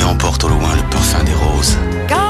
et emporte au loin le parfum des roses.